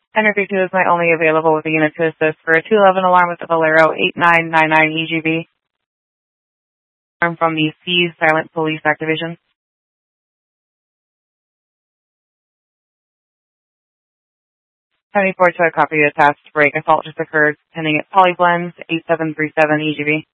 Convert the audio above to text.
1032 is my only available with the unit to assist for a 211 alarm with the Valero 8999 EGB. I'm from the Seas Silent Police Activation. 74 to a copy of the attached brake assault just occurred, pending at Polyblends 8737 EGB.